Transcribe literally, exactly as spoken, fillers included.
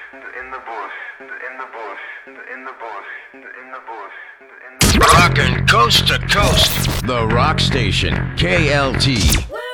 in the bush, in the bush, in the bush, in the bush, in the bush. Rockin' coast to coast. The Rock Station, K L T.